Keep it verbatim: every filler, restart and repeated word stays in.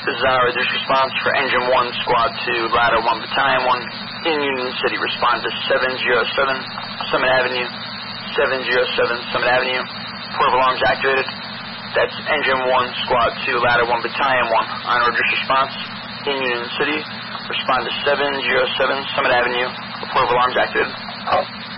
This is our reduced response for Engine one, Squad two, Ladder one, Battalion one, in Union City. Respond to seven zero seven, Summit Avenue, seven zero seven, Summit Avenue. Port of alarms activated. That's Engine one, Squad two, Ladder one, Battalion one. On reduced response in Union City. Respond to seven zero seven, Summit Avenue. Port of alarms activated.